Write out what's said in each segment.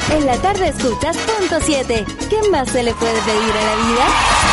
En la tarde escuchas Punto 7. ¿Qué más se le puede pedir a la vida?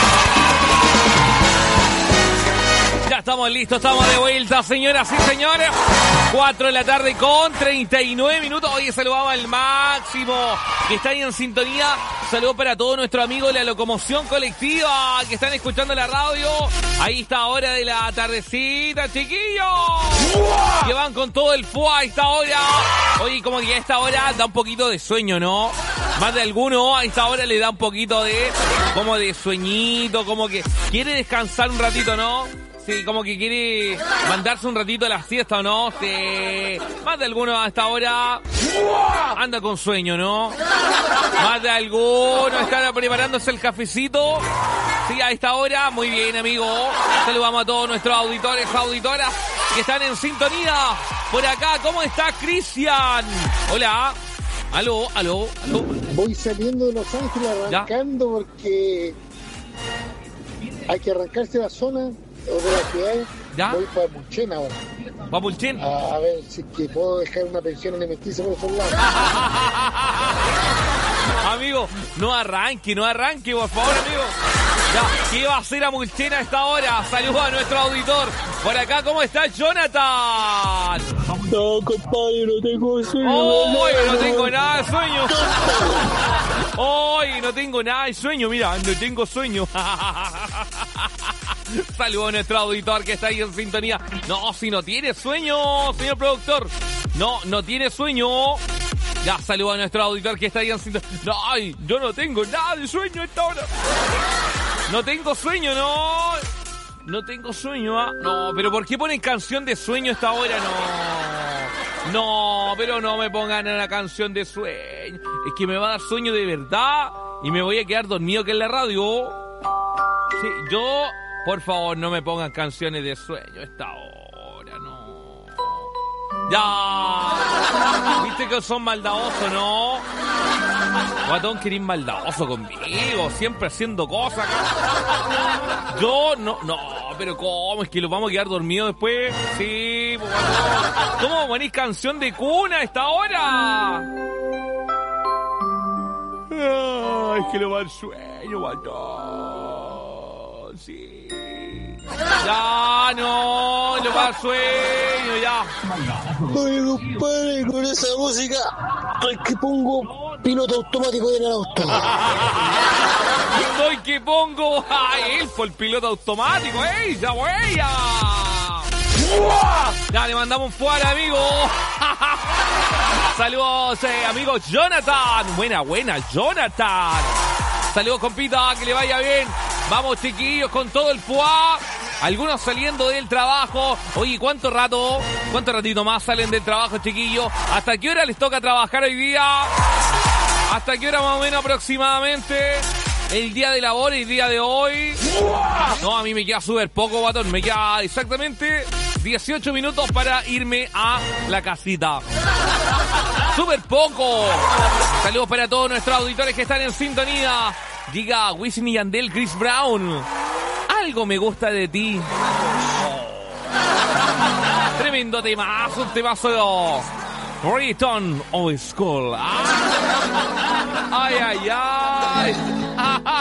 Ya estamos listos, estamos de vuelta, señoras y señores. 4 de la tarde con 39 minutos. Hoy saludamos al Máximo, que está ahí en sintonía. Saludos para todos nuestros amigos de la locomoción colectiva que están escuchando la radio. Ahí está hora de la tardecita, chiquillos. Que van con todo el fuá a esta hora. Oye, como que a esta hora da un poquito de sueño, ¿no? Más de alguno a esta hora le da un poquito de, como de sueñito, como que quiere descansar un ratito, ¿no? Sí, como que quiere mandarse un ratito a la siesta, ¿o no? Sí. Más de alguno a esta hora anda con sueño, ¿no? Más de alguno está preparándose el cafecito. Sí, a esta hora, muy bien, amigo. Saludamos a todos nuestros auditores, auditoras que están en sintonía. Por acá, ¿cómo está Cristian? Hola. Aló. Voy saliendo de Los Ángeles arrancando porque hay que arrancarse de la zona o de la ciudad. ¿Ya? Voy para Mulchen ahora. ¿Va Mulchen? A ver si es que puedo dejar una pensión alimenticia por esos lados. Amigo, no arranque, por favor, amigo. Ya, ¿qué va a hacer a Mulchen a esta hora? Saludos a nuestro auditor. Por acá, ¿cómo está Jonathan? No, compadre, no tengo sueño. ¡Hoy no tengo nada de sueño! ¡Hoy no tengo nada de sueño! Mira, no tengo sueño. Saludos a nuestro auditor que está ahí en sintonía. No, si no tiene sueño, señor productor. No tiene sueño. Ya, saludos a nuestro auditor que está ahí en sintonía. No, ay, yo no tengo nada de sueño a esta hora. No tengo sueño, no. No tengo sueño, ¿ah? No, pero ¿por qué ponen canción de sueño a esta hora? No, pero no me pongan una canción de sueño. Es que me va a dar sueño de verdad y me voy a quedar dormido aquí en la radio. Sí, yo, por favor, no me pongan canciones de sueño a esta hora, no. Ya, viste que son maldadosos, ¿no? Guatón, querés maldadoso conmigo, siempre haciendo cosas acá. Yo no, pero ¿cómo? Es que los vamos a quedar dormidos después. Sí, pues, guatón. ¿Cómo ponís canción de cuna a esta hora? Es que lo va al sueño, guatón. Sí. Ya, no, lo va al sueño, ya. Oye, compadre, con esa música, es que pongo piloto automático en el auto. Soy que pongo a él por el piloto automático, ya voy ya. Ya le mandamos fuera, amigo. Saludos, amigo Jonathan. Buena, Jonathan. Saludos, compita, que le vaya bien. Vamos, chiquillos, con todo el fuá. Algunos saliendo del trabajo. Oye, ¿cuánto ratito más salen del trabajo, chiquillos? ¿Hasta qué hora les toca trabajar hoy día? ¿Hasta qué hora más o menos aproximadamente? El día de labor, el día de hoy. No, a mí me queda súper poco, guatón. Me queda exactamente 18 minutos para irme a la casita. Súper poco. Saludos para todos nuestros auditores que están en sintonía. Diga Wisin y Yandel, Chris Brown. Algo me gusta de ti. Tremendo temazo, un temazo de Return of School. Ay.